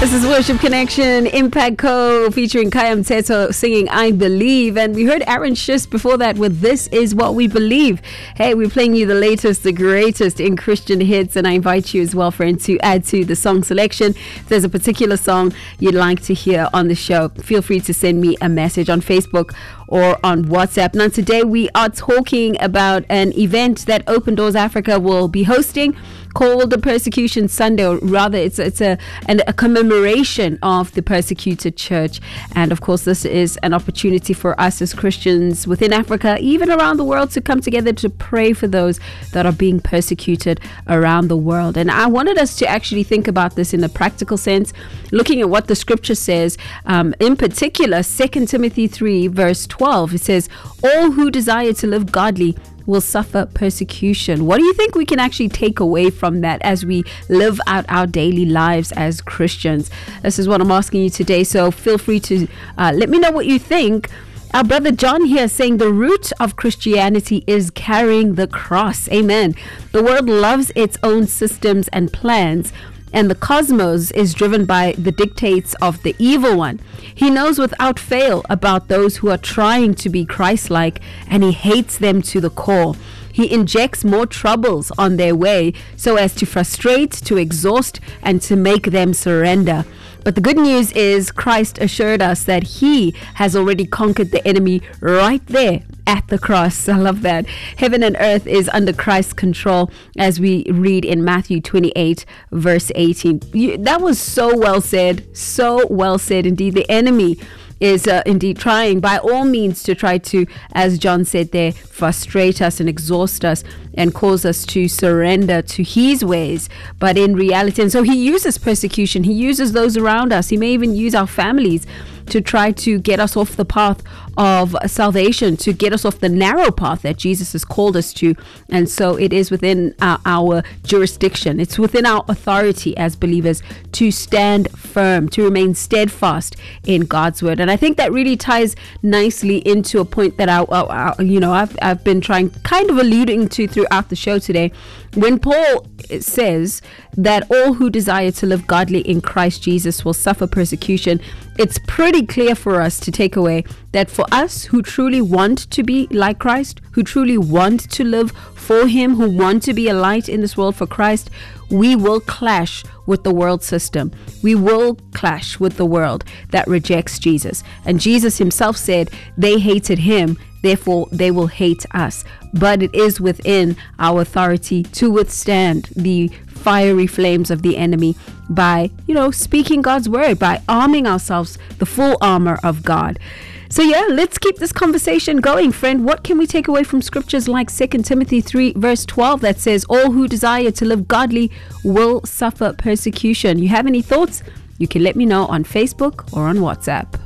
This is Worship Connection, Impact Co, featuring Kaya Mteto singing I Believe. And we heard Aaron Schiss before that with This Is What We Believe. Hey, we're playing you the latest, the greatest in Christian hits. And I invite you as well, friend, to add to the song selection. If there's a particular song you'd like to hear on the show, feel free to send me a message on Facebook or on WhatsApp. Now, today we are talking about an event that Open Doors Africa will be hosting called the Persecution Sunday, or rather it's a commemoration of the persecuted church. And of course, this is an opportunity for us as Christians within Africa, even around the world, to come together to pray for those that are being persecuted around the world. And I wanted us to actually think about this in a practical sense, looking at what the scripture says, in particular 2 Timothy 3 verse 12. It says, all who desire to live godly will suffer persecution. What do you think we can actually take away from that as we live out our daily lives as Christians? This is what I'm asking you today, so feel free to let me know what you think. Our brother John here saying the root of Christianity is carrying the cross. Amen. The world loves its own systems and plans, and the cosmos is driven by the dictates of the evil one. He knows without fail about those who are trying to be Christ-like, and he hates them to the core. He injects more troubles on their way so as to frustrate, to exhaust, and to make them surrender. But the good news is Christ assured us that he has already conquered the enemy right there at the cross. I love that. Heaven and earth is under Christ's control, as we read in Matthew 28 verse 18. That was so well said. So well said indeed. The enemy is indeed trying by all means to try to, as John said there, frustrate us and exhaust us and cause us to surrender to his ways. But in reality, and so he uses persecution, he uses those around us, he may even use our families to try to get us off the path of salvation, to get us off the narrow path that Jesus has called us to. And so it is within our jurisdiction, it's within our authority as believers to stand firm, to remain steadfast in God's word. And I think that really ties nicely into a point that I've been trying, kind of alluding to throughout the show today. When Paul says that all who desire to live godly in Christ Jesus will suffer persecution, it's pretty clear for us to take away that for us who truly want to be like Christ, who truly want to live for him, who want to be a light in this world for Christ, we will clash with the world system. We will clash with the world that rejects Jesus. And Jesus himself said they hated him, therefore they will hate us. But it is within our authority to withstand the fiery flames of the enemy by, speaking God's word, by arming ourselves the full armor of God. So let's keep this conversation going, friend. What can we take away from scriptures like 2 Timothy 3 verse 12 that says all who desire to live godly will suffer persecution? You have any thoughts? You can let me know on Facebook or on WhatsApp.